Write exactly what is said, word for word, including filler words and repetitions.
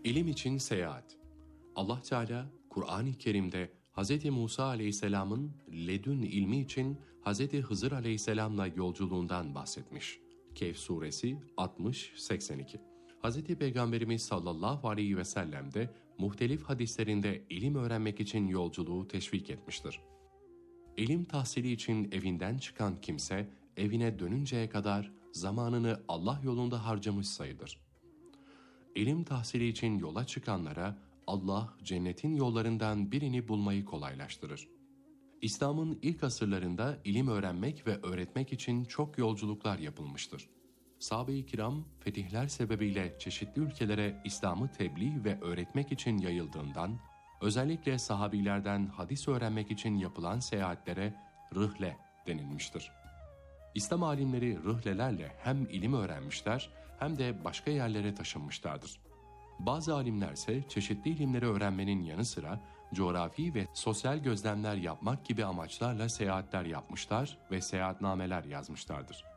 İlim için seyahat. Allah Teala Kur'an-ı Kerim'de Hz. Musa Aleyhisselam'ın ledün ilmi için Hz. Hızır Aleyhisselam'la yolculuğundan bahsetmiş. Kehf Suresi altmış seksen iki. Hz. Peygamberimiz sallallahu aleyhi ve sellem de muhtelif hadislerinde ilim öğrenmek için yolculuğu teşvik etmiştir. İlim tahsili için evinden çıkan kimse evine dönünceye kadar zamanını Allah yolunda harcamış sayılır. İlim tahsili için yola çıkanlara Allah cennetin yollarından birini bulmayı kolaylaştırır. İslam'ın ilk asırlarında ilim öğrenmek ve öğretmek için çok yolculuklar yapılmıştır. Sahabe-i kiram fetihler sebebiyle çeşitli ülkelere İslam'ı tebliğ ve öğretmek için yayıldığından, özellikle sahabilerden hadis öğrenmek için yapılan seyahatlere rıhle denilmiştir. İslam alimleri rıhlelerle hem ilim öğrenmişler hem de başka yerlere taşınmışlardır. Bazı alimlerse çeşitli ilimleri öğrenmenin yanı sıra coğrafi ve sosyal gözlemler yapmak gibi amaçlarla seyahatler yapmışlar ve seyahatnameler yazmışlardır.